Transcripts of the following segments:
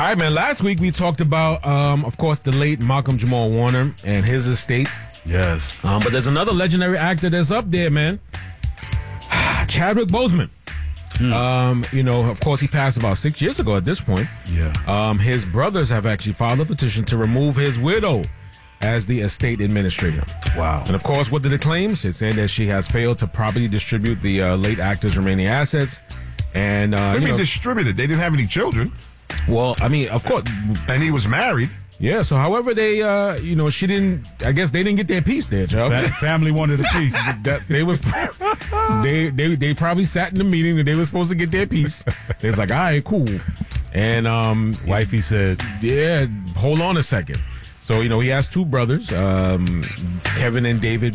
All right, man. Last week we talked about, of course, the late Malcolm Jamal Warner and his estate. Yes. But there's another legendary actor that's up there, man. Chadwick Boseman. Of course, he passed about 6 years ago at this point. Yeah. His brothers have actually filed a petition to remove his widow as the estate administrator. Wow. And of course, what did it claim? It's saying that she has failed to properly distribute the late actor's remaining assets. And What do you mean distributed? They didn't have any children. Well, I mean, of course. And he was married. Yeah, so however they, she didn't, I guess they didn't get their piece there, Joe. Family wanted a piece. They probably sat in the meeting that they were supposed to get their piece. They was like, all right, cool. And wifey said, yeah, hold on a second. So, he has two brothers, Kevin and Derek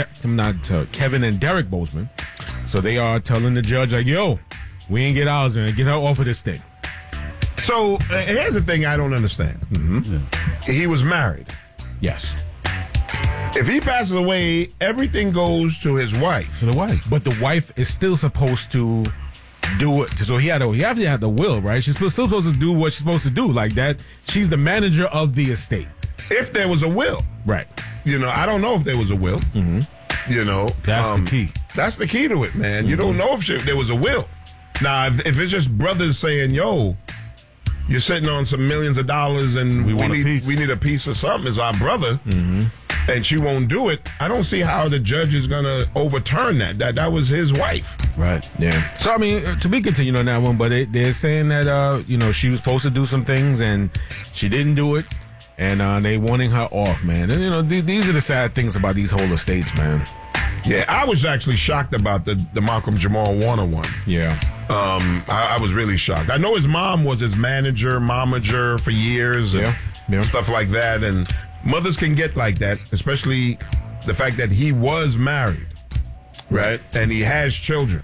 Boseman. So they are telling the judge, like, yo, we ain't get ours, man. Get her off of this thing. So here's the thing I don't understand. Mm-hmm. Yeah. He was married. Yes. If he passes away, everything goes to his wife. To the wife. But the wife is still supposed to do it. So he have to have the will, right? She's still supposed to do what she's supposed to do. Like that. She's the manager of the estate. If there was a will. Right. I don't know if there was a will. Mm-hmm. That's the key. That's the key to it, man. Mm-hmm. You don't know if there was a will. Now, if it's just brothers saying, yo, you're sitting on some millions of dollars and we need a piece of something as our brother, and she won't do it, I don't see how the judge is going to overturn that. That was his wife. Right. Yeah. So, I mean, to be continued on that one, but they're saying that, she was supposed to do some things and she didn't do it, and they wanting her off, man. And, these are the sad things about these whole estates, man. Yeah, I was actually shocked about the Malcolm Jamal Warner one. Yeah. I was really shocked. I know his mom was his momager for years and stuff like that. And mothers can get like that, especially the fact that he was married, right? And he has children,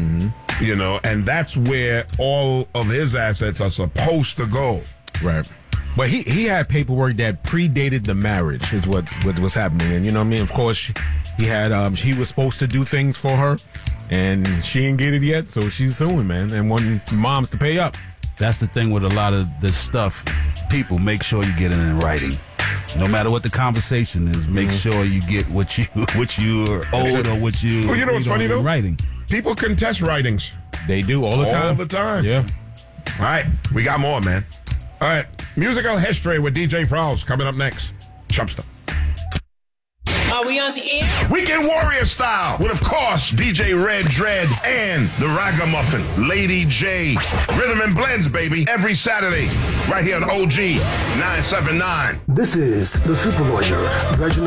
and that's where all of his assets are supposed to go. Right. But he had paperwork that predated the marriage is what was happening. And, of course, he had he was supposed to do things for her, and she didn't get it yet, so she's suing, man, and wanting moms to pay up. That's the thing with a lot of this stuff. People, make sure you get it in writing. No matter what the conversation is, make sure you get what you are owed or what you. Well, you know what's funny though? Writing. People contest writings. They do all the time. All the time. Yeah. All right, we got more, man. All right, musical history with DJ Frost coming up next. Chumpster. Are we on the air? Weekend Warrior style with, of course, DJ Red Dread and the Ragamuffin, Lady J. Rhythm and Blends, baby, every Saturday, right here on OG 979. This is the Super Lawyer, Reginald